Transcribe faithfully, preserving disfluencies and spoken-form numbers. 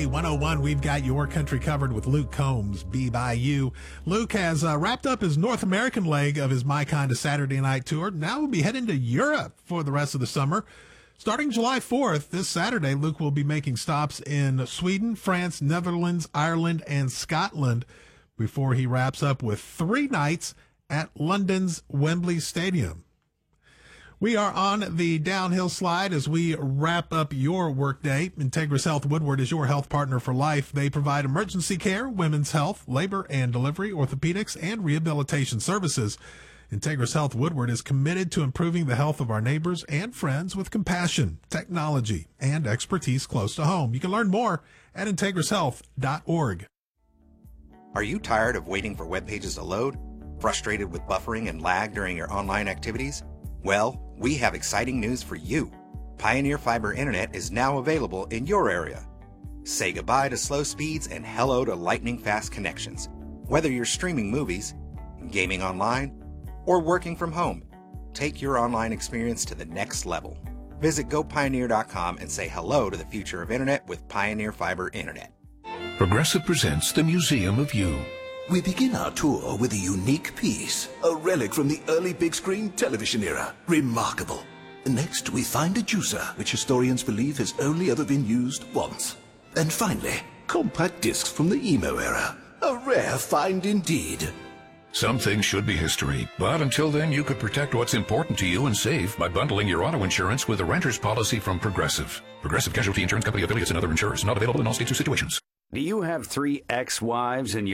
K one oh one, we've got your country covered with Luke Combs, Be By You. Luke has uh, wrapped up his North American leg of his My Kind of Saturday Night tour. Now we'll be heading to Europe for the rest of the summer. Starting July fourth, this Saturday, Luke will be making stops in Sweden, France, Netherlands, Ireland, and Scotland before he wraps up with three nights at London's Wembley Stadium. We are on the downhill slide as we wrap up your workday. Integris Health Woodward is your health partner for life. They provide emergency care, women's health, labor and delivery, orthopedics, and rehabilitation services. Integris Health Woodward is committed to improving the health of our neighbors and friends with compassion, technology, and expertise close to home. You can learn more at integris health dot org. Are you tired of waiting for web pages to load? Frustrated with buffering and lag during your online activities? Well, we have exciting news for you. Pioneer Fiber Internet is now available in your area. Say goodbye to slow speeds and hello to lightning-fast connections. Whether you're streaming movies, gaming online, or working from home, take your online experience to the next level. Visit go pioneer dot com and say hello to the future of Internet with Pioneer Fiber Internet. Progressive presents the Museum of You. We begin our tour with a unique piece, a relic from the early big screen television era. Remarkable. Next, we find a juicer, which historians believe has only ever been used once. And finally, compact discs from the emo era. A rare find indeed. Some things should be history, but until then you could protect what's important to you and save by bundling your auto insurance with a renter's policy from Progressive. Progressive Casualty Insurance Company affiliates and other insurers. Not available in all states or situations. Do you have three ex-wives and you